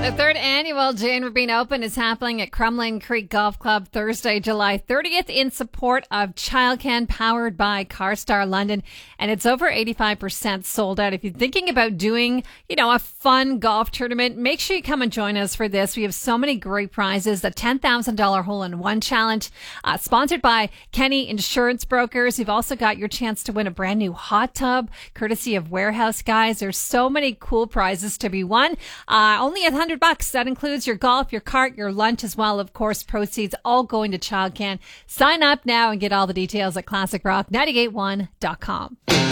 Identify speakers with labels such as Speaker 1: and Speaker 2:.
Speaker 1: The third annual Jane Rabin Open is happening at Crumlin Creek Golf Club Thursday, July 30th in support of Childcan powered by CarStar London. And it's over 85% sold out. If you're thinking about doing, a fun golf tournament, make sure you come and join us for this. We have so many great prizes. The $10,000 hole-in-one challenge, sponsored by Kenny Insurance Brokers. You've also got your chance to win a brand new hot tub, courtesy of Warehouse Guys. There's so many cool prizes to be won. Only $100. That includes your golf, your cart, your lunch as well. Of course, proceeds all going to Childcan. Sign up now and get all the details at ClassicRock981.com.